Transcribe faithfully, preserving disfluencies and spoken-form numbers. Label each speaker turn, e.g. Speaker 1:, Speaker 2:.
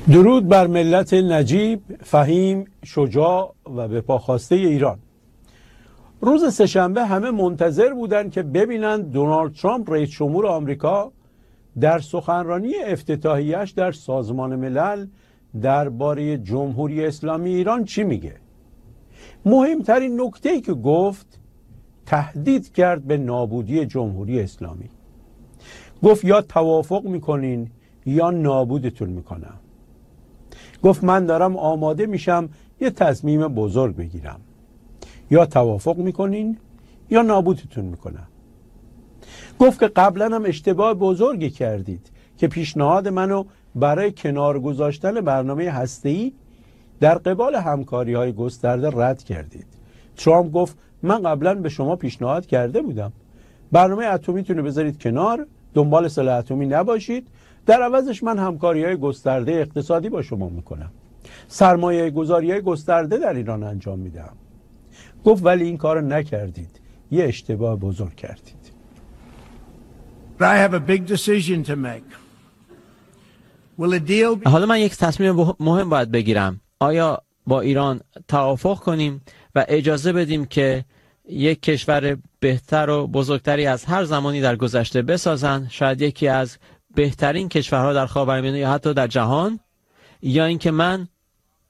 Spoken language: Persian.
Speaker 1: درود بر ملت نجیب، فهیم، شجاع و به پا خواسته ایران. روز سه‌شنبه همه منتظر بودند که ببینند دونالد ترامپ رئیس جمهور آمریکا در سخنرانی افتتاحیه‌اش در سازمان ملل درباره جمهوری اسلامی ایران چی میگه. مهمترین نکته‌ای که گفت تهدید کرد به نابودی جمهوری اسلامی. گفت یا توافق میکنین یا نابودتون میکنم. گفت من دارم آماده میشم یه تصمیم بزرگ بگیرم، یا توافق میکنین یا نابودتون میکنم. گفت که قبلا هم اشتباه بزرگی کردید که پیشنهاد منو برای کنار گذاشتن برنامه هسته‌ای در قبال همکاری های گسترده رد کردید. ترامپ گفت من قبلا به شما پیشنهاد کرده بودم برنامه اتمیتون رو بذارید کنار، دنبال سلاح اتمی نباشید، در عوضش من همکاری های گسترده اقتصادی با شما میکنم، سرمایه گذاری های گسترده در ایران انجام میدم. گفت ولی این کار نکردید، یه اشتباه بزرگ کردید.
Speaker 2: I have a big decision to make. Will a deal be...
Speaker 3: حالا من یک تصمیم مهم باید بگیرم. آیا با ایران توافق کنیم و اجازه بدیم که یک کشور بهتر و بزرگتری از هر زمانی در گذشته بسازن، شاید یکی از بهترین کشورها در خاورمیانه یا حتی در جهان، یا اینکه من